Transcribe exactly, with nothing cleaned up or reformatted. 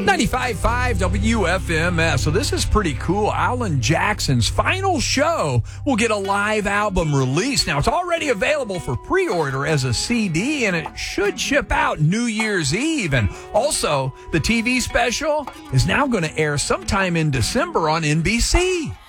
ninety-five point five W F M S. So this is pretty cool. Alan Jackson's final show will get a live album release. Now, it's already available for pre-order as a C D, and it should ship out New Year's Eve. And also, the T V special is now going to air sometime in December on N B C.